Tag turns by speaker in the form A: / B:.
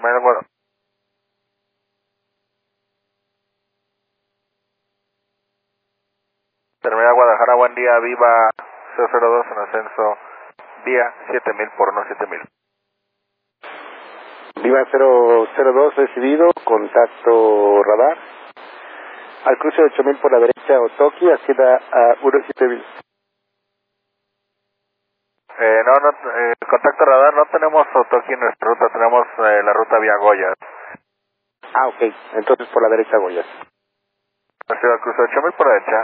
A: Terminal Guadalajara, buen día, Viva 002 en ascenso, vía 7000 por no 7000.
B: Viva 002 recibido, contacto radar. Al cruce de 8000 por la derecha, Otoki, hacia a 17000.
A: Contacto radar, no tenemos Otoki en nuestra ruta, tenemos la ruta vía Goyas.
B: Ah, ok, entonces por la derecha Goyas.
A: Al cruce de 8000 por la derecha.